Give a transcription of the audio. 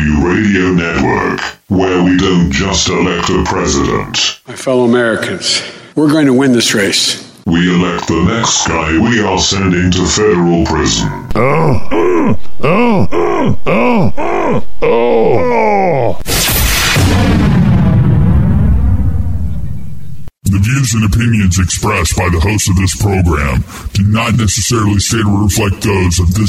KSW Radio Network, where we don't just elect a president. My fellow Americans, we're going to win this race. We elect the next guy we are sending to federal prison. The views and opinions expressed by the host of this program do not necessarily state or reflect those of this